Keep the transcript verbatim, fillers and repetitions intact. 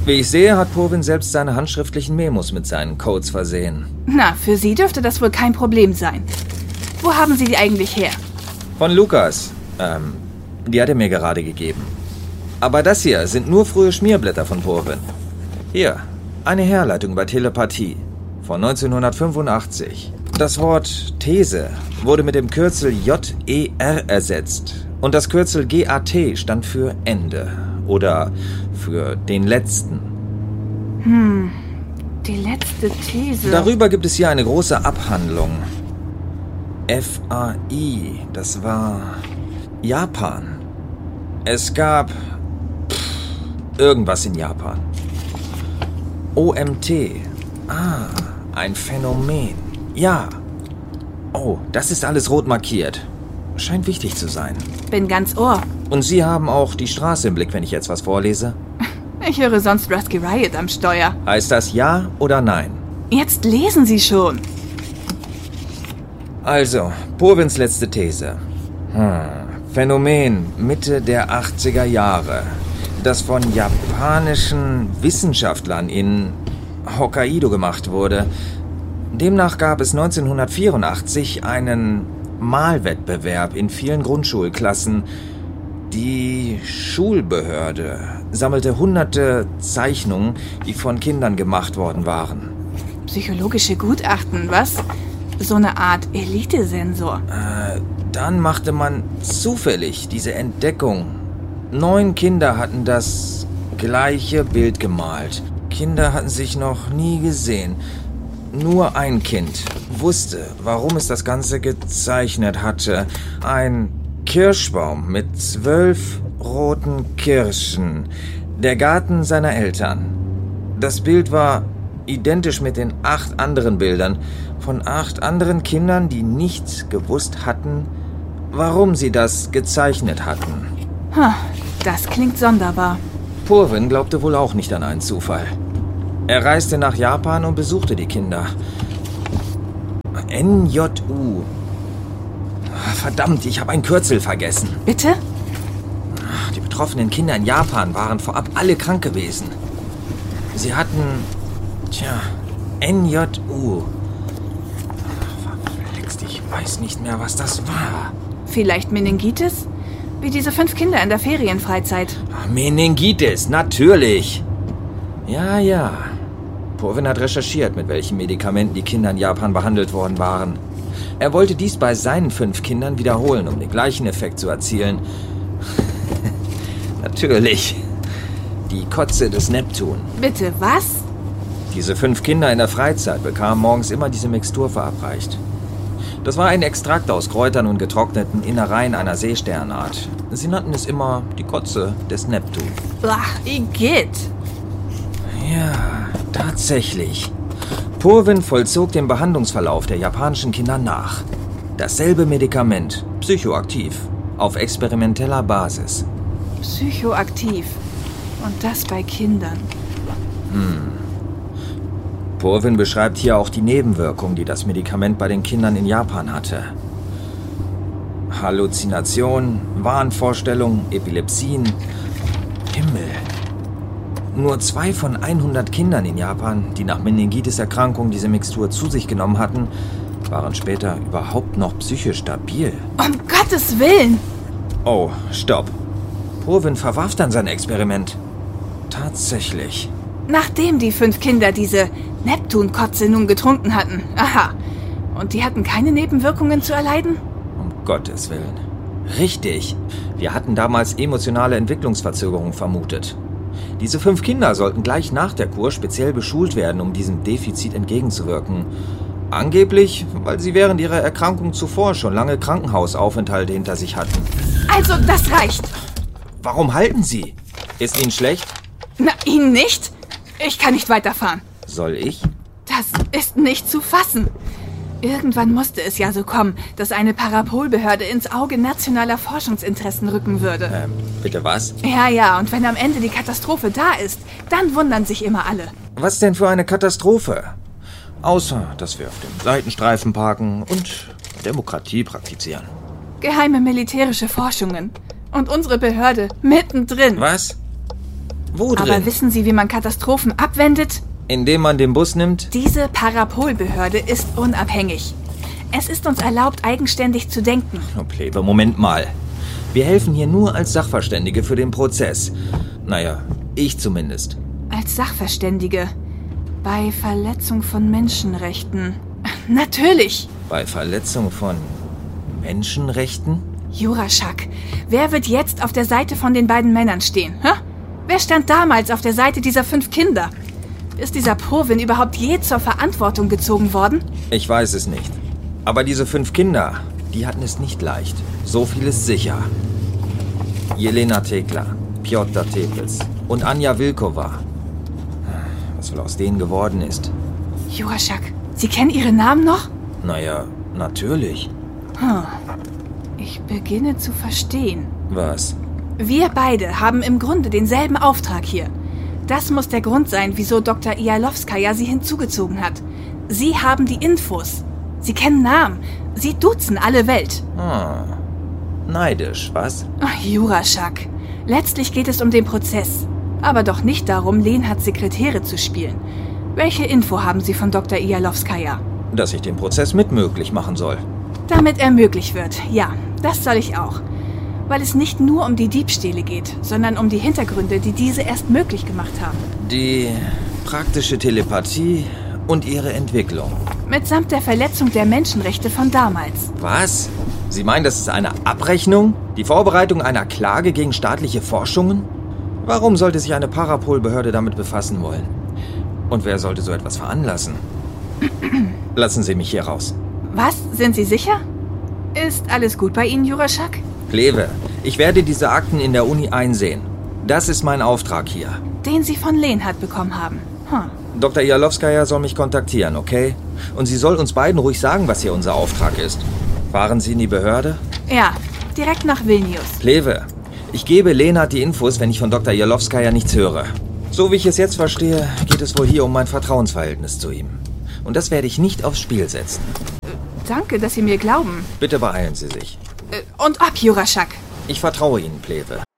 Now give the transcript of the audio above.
Wie ich sehe, hat Purwin selbst seine handschriftlichen Memos mit seinen Codes versehen. Na, für Sie dürfte das wohl kein Problem sein. Wo haben Sie die eigentlich her? Von Lukas. Ähm, die hat er mir gerade gegeben. Aber das hier sind nur frühe Schmierblätter von Purwin. Hier, eine Herleitung über Telepathie von neunzehnhundertfünfundachtzig. Das Wort These wurde mit dem Kürzel J E R ersetzt. Und das Kürzel G A T stand für Ende. Oder für den letzten. Hm, die letzte These. Darüber gibt es hier eine große Abhandlung. F A I, das war Japan. Es gab pff, irgendwas in Japan. O M T. Ah, ein Phänomen. Ja. Oh, das ist alles rot markiert. Scheint wichtig zu sein. Bin ganz Ohr. Und Sie haben auch die Straße im Blick, wenn ich jetzt was vorlese? Ich höre sonst Rusky Riot am Steuer. Heißt das ja oder nein? Jetzt lesen Sie schon. Also, Purwins letzte These. Hm. Phänomen Mitte der achtziger Jahre, das von japanischen Wissenschaftlern in Hokkaido gemacht wurde. Demnach gab es neunzehnhundertvierundachtzig einen Malwettbewerb in vielen Grundschulklassen. Die Schulbehörde sammelte hunderte Zeichnungen, die von Kindern gemacht worden waren. Psychologische Gutachten, was? So eine Art Elitesensor. Äh, dann machte man zufällig diese Entdeckung. Neun Kinder hatten das gleiche Bild gemalt. Kinder hatten sich noch nie gesehen. Nur ein Kind wusste, warum es das Ganze gezeichnet hatte. Ein Kirschbaum mit zwölf roten Kirschen. Der Garten seiner Eltern. Das Bild war identisch mit den acht anderen Bildern von acht anderen Kindern, die nicht gewusst hatten, warum sie das gezeichnet hatten. Hm, das klingt sonderbar. Purwin glaubte wohl auch nicht an einen Zufall. Er reiste nach Japan und besuchte die Kinder. N J U. Verdammt, ich habe ein Kürzel vergessen. Bitte? Die betroffenen Kinder in Japan waren vorab alle krank gewesen. Sie hatten, tja, N J U. Verflixt, ich weiß nicht mehr, was das war. Vielleicht Meningitis? Wie diese fünf Kinder in der Ferienfreizeit. Meningitis, natürlich. Ja, ja. Purwin hat recherchiert, mit welchen Medikamenten die Kinder in Japan behandelt worden waren. Er wollte dies bei seinen fünf Kindern wiederholen, um den gleichen Effekt zu erzielen. Natürlich. Die Kotze des Neptun. Bitte, was? Diese fünf Kinder in der Freizeit bekamen morgens immer diese Mixtur verabreicht. Das war ein Extrakt aus Kräutern und getrockneten Innereien einer Seesternart. Sie nannten es immer die Kotze des Neptun. Ach, Igitt. Ja, tatsächlich. Purwin vollzog den Behandlungsverlauf der japanischen Kinder nach. Dasselbe Medikament, psychoaktiv, auf experimenteller Basis. Psychoaktiv. Und das bei Kindern. Hm. Purwin beschreibt hier auch die Nebenwirkungen, die das Medikament bei den Kindern in Japan hatte. Halluzinationen, Wahnvorstellungen, Epilepsien. Himmel. Nur zwei von hundert Kindern in Japan, die nach Meningitis-Erkrankung diese Mixtur zu sich genommen hatten, waren später überhaupt noch psychisch stabil. Um Gottes Willen! Oh, stopp. Purwin verwarf dann sein Experiment. Tatsächlich. Nachdem die fünf Kinder diese Neptunkotze nun getrunken hatten. Aha. Und die hatten keine Nebenwirkungen zu erleiden? Um Gottes Willen. Richtig. Wir hatten damals emotionale Entwicklungsverzögerung vermutet. Diese fünf Kinder sollten gleich nach der Kur speziell beschult werden, um diesem Defizit entgegenzuwirken. Angeblich, weil sie während ihrer Erkrankung zuvor schon lange Krankenhausaufenthalte hinter sich hatten. Also, das reicht. Warum halten Sie? Ist Ihnen schlecht? Na, Ihnen nicht? Ich kann nicht weiterfahren. Soll ich? Das ist nicht zu fassen. Irgendwann musste es ja so kommen, dass eine Parapolbehörde ins Auge nationaler Forschungsinteressen rücken würde. Ähm, bitte was? Ja, ja, und wenn am Ende die Katastrophe da ist, dann wundern sich immer alle. Was denn für eine Katastrophe? Außer, dass wir auf dem Seitenstreifen parken und Demokratie praktizieren. Geheime militärische Forschungen. Und unsere Behörde mittendrin. Was? Wo drin? Aber wissen Sie, wie man Katastrophen abwendet? Indem man den Bus nimmt? Diese Parapolbehörde ist unabhängig. Es ist uns erlaubt, eigenständig zu denken. Oh, Plebe, Moment mal. Wir helfen hier nur als Sachverständige für den Prozess. Naja, ich zumindest. Als Sachverständige. Bei Verletzung von Menschenrechten. Natürlich. Bei Verletzung von Menschenrechten? Juraschak, wer wird jetzt auf der Seite von den beiden Männern stehen? Hä? Wer stand damals auf der Seite dieser fünf Kinder? Ist dieser Purwin überhaupt je zur Verantwortung gezogen worden? Ich weiß es nicht. Aber diese fünf Kinder, die hatten es nicht leicht. So viel ist sicher. Jelena Tekla, Pjotr Tepels und Anja Wilkova. Was wohl aus denen geworden ist? Juraschak, Sie kennen Ihre Namen noch? Naja, natürlich. Hm. Ich beginne zu verstehen. Was? Wir beide haben im Grunde denselben Auftrag hier. Das muss der Grund sein, wieso Doktor Ialowskaja Sie hinzugezogen hat. Sie haben die Infos. Sie kennen Namen. Sie duzen alle Welt. Ah, neidisch, was? Ach, Juraschak. Letztlich geht es um den Prozess. Aber doch nicht darum, Lenhards Sekretäre zu spielen. Welche Info haben Sie von Doktor Ialowskaja? Dass ich den Prozess mit möglich machen soll. Damit er möglich wird, ja. Das soll ich auch. Weil es nicht nur um die Diebstähle geht, sondern um die Hintergründe, die diese erst möglich gemacht haben. Die praktische Telepathie und ihre Entwicklung. Mitsamt der Verletzung der Menschenrechte von damals. Was? Sie meinen, das ist eine Abrechnung? Die Vorbereitung einer Klage gegen staatliche Forschungen? Warum sollte sich eine Parapolbehörde damit befassen wollen? Und wer sollte so etwas veranlassen? Lassen Sie mich hier raus. Was? Sind Sie sicher? Ist alles gut bei Ihnen, Juraschak? Kleve, ich werde diese Akten in der Uni einsehen. Das ist mein Auftrag hier. Den Sie von Lenhard bekommen haben. Hm. Doktor Ialowskaja soll mich kontaktieren, okay? Und sie soll uns beiden ruhig sagen, was hier unser Auftrag ist. Fahren Sie in die Behörde? Ja, direkt nach Vilnius. Kleve, ich gebe Lenhard die Infos, wenn ich von Doktor Ialowskaja nichts höre. So wie ich es jetzt verstehe, geht es wohl hier um mein Vertrauensverhältnis zu ihm. Und das werde ich nicht aufs Spiel setzen. Danke, dass Sie mir glauben. Bitte beeilen Sie sich. Und ab, Juraschak. Ich vertraue Ihnen, Pleve.